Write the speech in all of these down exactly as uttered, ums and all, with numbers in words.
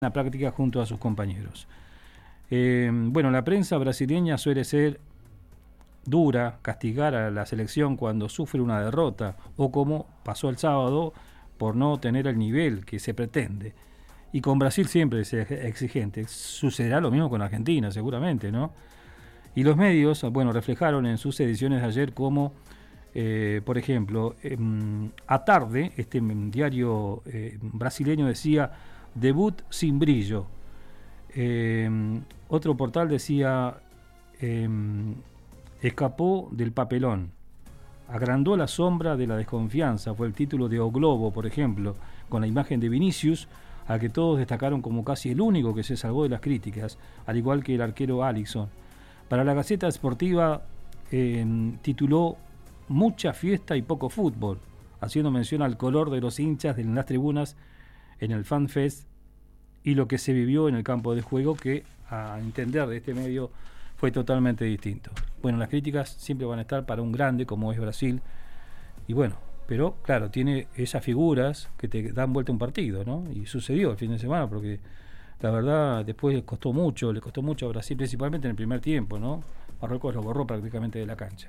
la práctica junto a sus compañeros. Eh, bueno, la prensa brasileña suele ser dura, castigar a la selección cuando sufre una derrota, o como pasó el sábado, por no tener el nivel que se pretende. Y con Brasil siempre es exigente. Sucederá lo mismo con Argentina, seguramente, ¿no? Y los medios, bueno, reflejaron en sus ediciones de ayer como, eh, por ejemplo, eh, a tarde, este diario eh, brasileño decía, debut sin brillo. Eh, otro portal decía, eh, escapó del papelón. Agrandó la sombra de la desconfianza, fue el título de O Globo, por ejemplo, con la imagen de Vinicius, al que todos destacaron como casi el único que se salvó de las críticas, al igual que el arquero Alisson. Para la Gaceta Sportiva eh, tituló Mucha fiesta y poco fútbol, haciendo mención al color de los hinchas en las tribunas en el Fan Fest y lo que se vivió en el campo de juego, que a entender de este medio fue totalmente distinto. Bueno, las críticas siempre van a estar para un grande como es Brasil, y bueno, pero claro, tiene esas figuras que te dan vuelta un partido, ¿no? Y sucedió el fin de semana, porque la verdad después le costó mucho, le costó mucho a Brasil, principalmente en el primer tiempo, ¿no? Marruecos lo borró prácticamente de la cancha.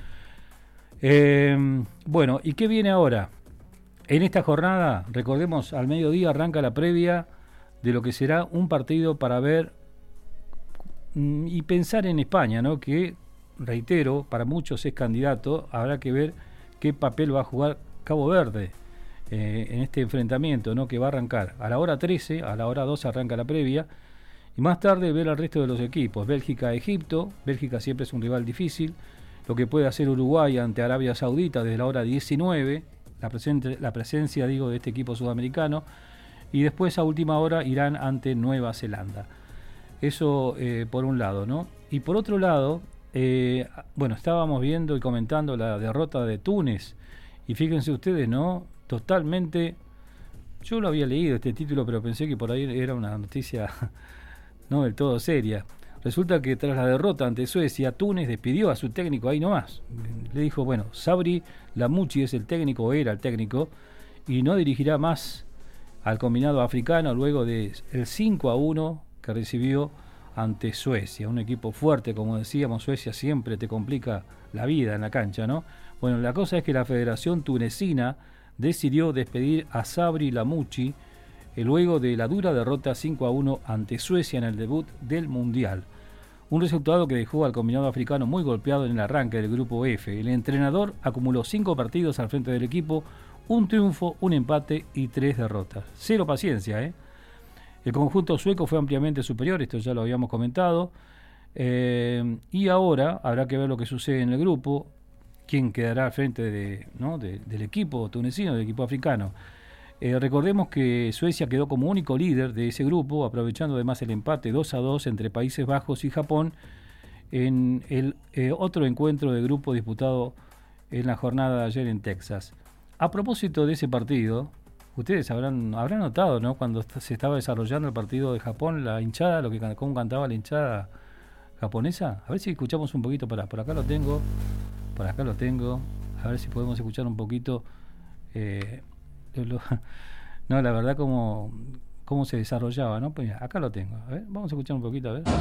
Eh, bueno, ¿y qué viene ahora? En esta jornada, recordemos, al mediodía arranca la previa de lo que será un partido para ver mm, y pensar en España, ¿no? Que, reitero, para muchos es candidato. Habrá que ver qué papel va a jugar Cabo Verde eh, en este enfrentamiento, ¿no? Que va a arrancar a la hora trece, a la hora doce arranca la previa, y más tarde ver al resto de los equipos. Bélgica-Egipto, Bélgica siempre es un rival difícil, lo que puede hacer Uruguay ante Arabia Saudita desde la hora diecinueve, la, presente, la presencia, digo, de este equipo sudamericano, y después a última hora Irán ante Nueva Zelanda. Eso eh, por un lado, ¿no? Y por otro lado, eh, bueno, estábamos viendo y comentando la derrota de Túnez, y fíjense ustedes, ¿no? Totalmente, yo lo había leído este título, pero pensé que por ahí era una noticia no del todo seria. Resulta que tras la derrota ante Suecia, Túnez despidió a su técnico ahí nomás. Le dijo, bueno, Sabri Lamouchi es el técnico, o era el técnico, y no dirigirá más al combinado africano luego del cinco a uno que recibió ante Suecia. Un equipo fuerte, como decíamos, Suecia siempre te complica la vida en la cancha, ¿no? Bueno, la cosa es que la Federación Tunecina decidió despedir a Sabri Lamouchi eh, luego de la dura derrota cinco a uno ante Suecia en el debut del Mundial. Un resultado que dejó al combinado africano muy golpeado en el arranque del grupo F. El entrenador acumuló cinco partidos al frente del equipo, un triunfo, un empate y tres derrotas. Cero paciencia, ¿eh? El conjunto sueco fue ampliamente superior, esto ya lo habíamos comentado, eh, y ahora habrá que ver lo que sucede en el grupo, quién quedará al frente de, ¿no? de, del equipo tunecino, del equipo africano. Eh, recordemos que Suecia quedó como único líder de ese grupo, aprovechando además el empate dos a dos entre Países Bajos y Japón en el eh, otro encuentro de grupo disputado en la jornada de ayer en Texas. A propósito de ese partido, ustedes habrán habrán notado, ¿no? Cuando se estaba desarrollando el partido de Japón, la hinchada, lo que cómo cantaba la hinchada japonesa. A ver si escuchamos un poquito, para por acá lo tengo, por acá lo tengo, a ver si podemos escuchar un poquito. Eh, lo, no, la verdad, cómo, cómo se desarrollaba, ¿no? Pues acá lo tengo. A ver, vamos a escuchar un poquito, a ver.